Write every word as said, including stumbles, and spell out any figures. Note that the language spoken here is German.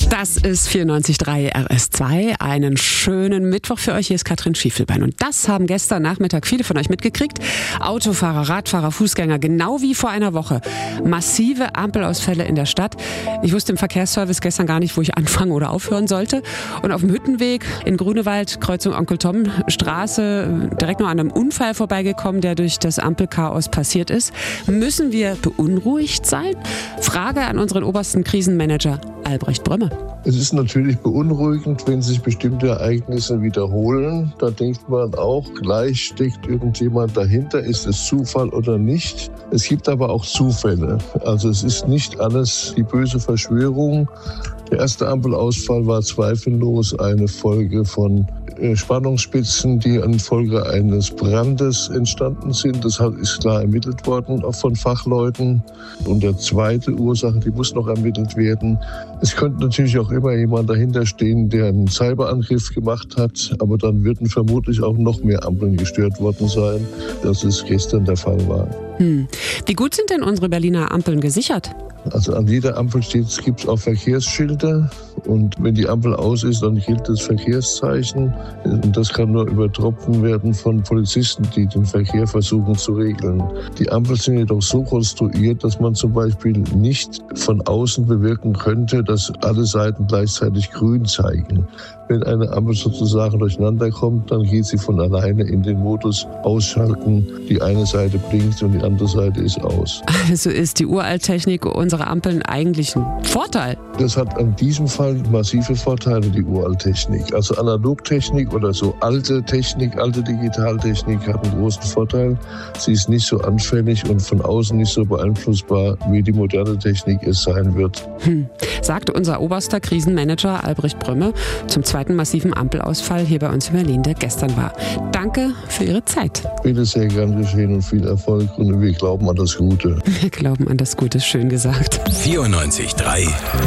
Das ist vierundneunzig Komma drei R S zwei. Einen schönen Mittwoch für euch. Hier ist Katrin Schiefelbein. Und das haben gestern Nachmittag viele von euch mitgekriegt. Autofahrer, Radfahrer, Fußgänger, genau wie vor einer Woche. Massive Ampelausfälle in der Stadt. Ich wusste im Verkehrsservice gestern gar nicht, wo ich anfangen oder aufhören sollte. Und auf dem Hüttenweg in Grunewald, Kreuzung Onkel Tom Straße, direkt noch an einem Unfall vorbeigekommen, der durch das Ampelchaos passiert ist. Müssen wir beunruhigt sein? Frage an unseren obersten Krisenmanager Albrecht Brömme. Es ist natürlich beunruhigend, wenn sich bestimmte Ereignisse wiederholen. Da denkt man auch, gleich steckt irgendjemand dahinter. Ist es Zufall oder nicht? Es gibt aber auch Zufälle. Also es ist nicht alles die böse Verschwörung. Der erste Ampelausfall war zweifellos eine Folge von Spannungsspitzen, die an Folge eines Brandes entstanden sind. Das ist klar ermittelt worden, auch von Fachleuten. Und der zweite Ursache, die muss noch ermittelt werden. Es könnte natürlich auch immer jemand dahinter stehen, der einen Cyberangriff gemacht hat. Aber dann würden vermutlich auch noch mehr Ampeln gestört worden sein, als es gestern der Fall war. Hm. Wie gut sind denn unsere Berliner Ampeln gesichert? Also an jeder Ampel gibt es auch Verkehrsschilder und wenn die Ampel aus ist, dann gilt das Verkehrszeichen und das kann nur übertroffen werden von Polizisten, die den Verkehr versuchen zu regeln. Die Ampeln sind jedoch so konstruiert, dass man zum Beispiel nicht von außen bewirken könnte, dass alle Seiten gleichzeitig grün zeigen. Wenn eine Ampel sozusagen durcheinander kommt, dann geht sie von alleine in den Modus ausschalten. Die eine Seite blinkt und die andere Seite ist aus. Also ist die Uralttechnik unserer Ampeln eigentlich ein Vorteil? Das hat in diesem Fall massive Vorteile, die Uralttechnik. Also Analogtechnik oder so alte Technik, alte Digitaltechnik hat einen großen Vorteil. Sie ist nicht so anfällig und von außen nicht so beeinflussbar, wie die moderne Technik es sein wird. Hm. Sagt unser oberster Krisenmanager Albrecht Brömme zum zweiten massiven Ampelausfall hier bei uns in Berlin, der gestern war. Danke für Ihre Zeit. Bitte sehr gern geschehen und viel Erfolg und wir glauben an das Gute. Wir glauben an das Gute, schön gesagt. vierundneunzig Komma drei